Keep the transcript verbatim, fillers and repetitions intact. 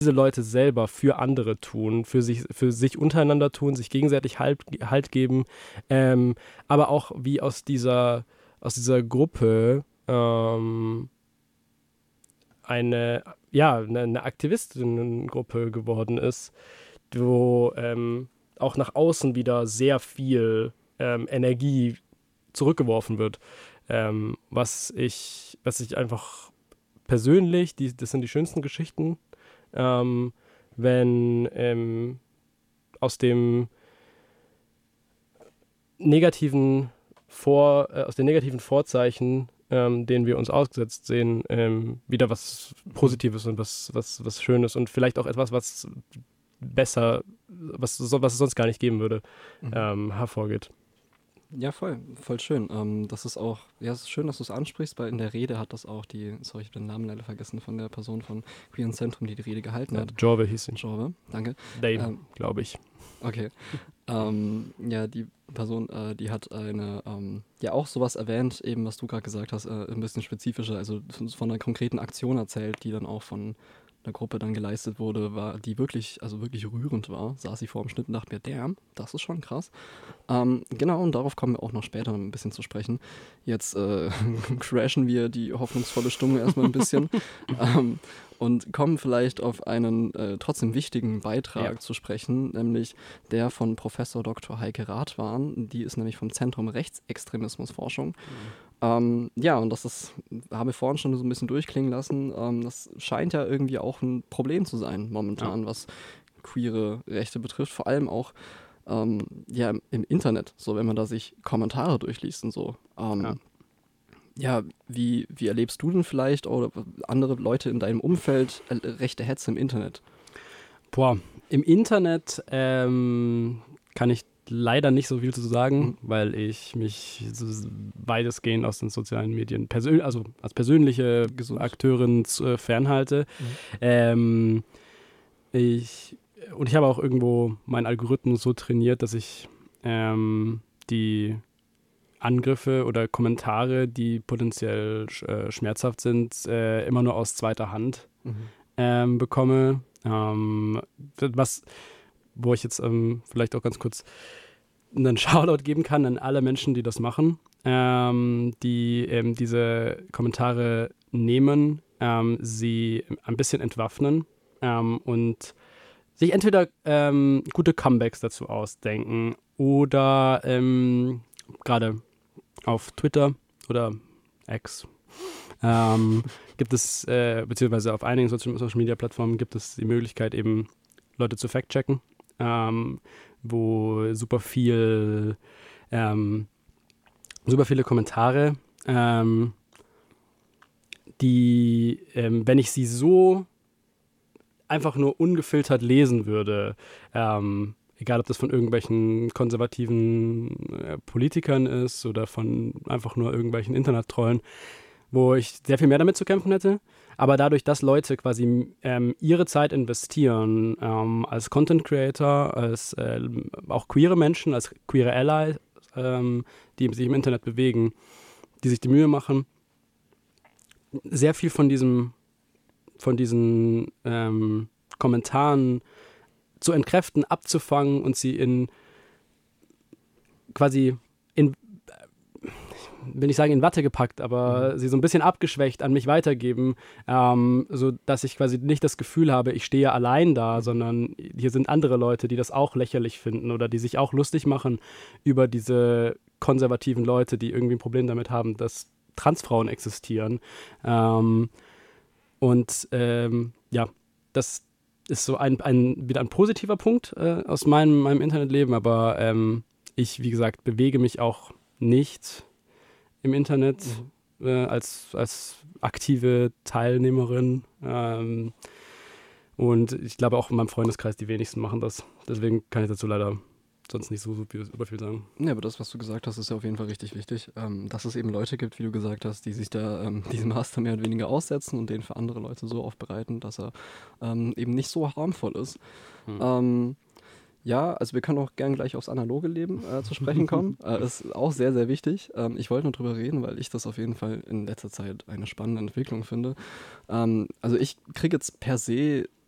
diese Leute selber für andere tun, für sich, für sich untereinander tun, sich gegenseitig Halt, halt geben, ähm, aber auch wie aus dieser, aus dieser Gruppe ähm, eine, ja, eine, eine Aktivistinnengruppe geworden ist, wo ähm, auch nach außen wieder sehr viel ähm, Energie zurückgeworfen wird, ähm, was ich, was ich einfach persönlich, die, das sind die schönsten Geschichten, ähm, wenn ähm, aus dem negativen Vor, äh, aus den negativen Vorzeichen, ähm, denen wir uns ausgesetzt sehen, ähm, wieder was Positives und was, was, was Schönes und vielleicht auch etwas, was besser, was, was es sonst gar nicht geben würde, Mhm. ähm, hervorgeht. Ja, voll, voll schön. Ähm, das ist auch, ja, es ist schön, dass du es ansprichst, weil in der Rede hat das auch die, sorry, ich habe den Namen leider vergessen von der Person von Queer Zentrum, die die Rede gehalten Ja, hat. Jorve hieß sie. Jorve, danke. Dane, Ähm, glaube ich. Okay. Ähm, ja, die Person, äh, die hat eine, ähm, ja auch sowas erwähnt, eben was du gerade gesagt hast, äh, ein bisschen spezifischer, also von einer konkreten Aktion erzählt, die dann auch von einer Gruppe dann geleistet wurde, war, die wirklich, also wirklich rührend war. Saß sie vor dem Schnitt und dachte mir, damn, das ist schon krass. Ähm, genau, und darauf kommen wir auch noch später ein bisschen zu sprechen. Jetzt äh, crashen wir die hoffnungsvolle Stimmung erstmal ein bisschen ähm, und kommen vielleicht auf einen äh, trotzdem wichtigen Beitrag Ja. zu sprechen, nämlich der von Professor Doktor Heike Rathwan. Die ist nämlich vom Zentrum Rechtsextremismusforschung. Mhm. Ähm, ja, und das ist, habe ich vorhin schon so ein bisschen durchklingen lassen, ähm, das scheint ja irgendwie auch ein Problem zu sein momentan, ja. was queere Rechte betrifft, vor allem auch ähm, ja, im, im Internet, so wenn man da sich Kommentare durchliest und so. Ähm, ja. ja, wie, wie erlebst du denn vielleicht oder andere Leute in deinem Umfeld äh, rechte Hetze im Internet? Boah, im Internet ähm, kann ich leider nicht so viel zu sagen, mhm. weil ich mich so weitestgehend aus den sozialen Medien, persö- also als persönliche Gesund. Akteurin äh, fernhalte. Mhm. Ähm, ich, und ich habe auch irgendwo meinen Algorithmus so trainiert, dass ich ähm, die Angriffe oder Kommentare, die potenziell äh, schmerzhaft sind, äh, immer nur aus zweiter Hand mhm. ähm, bekomme. Ähm, was, wo ich jetzt ähm, vielleicht auch ganz kurz einen Shoutout geben kann an alle Menschen, die das machen, ähm, die ähm, diese Kommentare nehmen, ähm, sie ein bisschen entwaffnen ähm, und sich entweder ähm, gute Comebacks dazu ausdenken oder ähm, gerade auf Twitter oder X ähm, gibt es, äh, beziehungsweise auf einigen Social-Media-Plattformen gibt es die Möglichkeit, eben Leute zu fact-checken, ähm, wo super viel, ähm, super viele Kommentare, ähm, die, ähm, wenn ich sie so einfach nur ungefiltert lesen würde, ähm, egal ob das von irgendwelchen konservativen äh, Politikern ist oder von einfach nur irgendwelchen Internet-Trollen, wo ich sehr viel mehr damit zu kämpfen hätte. Aber dadurch, dass Leute quasi ähm, ihre Zeit investieren, ähm, als Content Creator, als äh, auch queere Menschen, als queere Allies, ähm, die sich im Internet bewegen, die sich die Mühe machen, sehr viel von diesem, von diesen ähm, Kommentaren zu entkräften, abzufangen und sie in quasi in will ich sagen, in Watte gepackt, aber mhm. sie so ein bisschen abgeschwächt an mich weitergeben, ähm, so dass ich quasi nicht das Gefühl habe, ich stehe allein da, mhm. sondern hier sind andere Leute, die das auch lächerlich finden oder die sich auch lustig machen über diese konservativen Leute, die irgendwie ein Problem damit haben, dass Transfrauen existieren. Ähm, und ähm, ja, das ist so ein, ein wieder ein positiver Punkt äh, aus meinem, meinem Internetleben, aber ähm, ich, wie gesagt, bewege mich auch nicht im Internet mhm. äh, als, als aktive Teilnehmerin. Ähm, und ich glaube auch in meinem Freundeskreis die wenigsten machen das. Deswegen kann ich dazu leider sonst nicht so super viel, viel sagen. Ja, aber das, was du gesagt hast, ist ja auf jeden Fall richtig wichtig. Ähm, dass es eben Leute gibt, wie du gesagt hast, die sich da ähm, diesem Master mehr oder weniger aussetzen und den für andere Leute so aufbereiten, dass er ähm, eben nicht so harmvoll ist. Mhm. Ähm, Ja, also wir können auch gern gleich aufs analoge Leben äh, zu sprechen kommen. äh, ist auch sehr, sehr wichtig. Ähm, ich wollte nur drüber reden, weil ich das auf jeden Fall in letzter Zeit eine spannende Entwicklung finde. Ähm, also ich kriege jetzt per se